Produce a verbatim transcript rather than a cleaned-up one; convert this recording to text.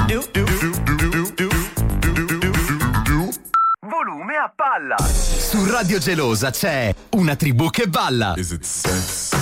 Volume a palla. Su Radio Gelosa c'è Una tribù che balla. Is it sex?